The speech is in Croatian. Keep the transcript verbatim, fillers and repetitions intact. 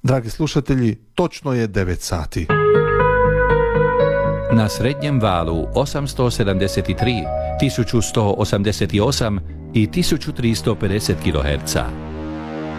Dragi slušatelji, točno je devet sati. Na srednjem valu osamsto sedamdeset tri, tisuću sto osamdeset osam i tisuću tristo pedeset kiloherca.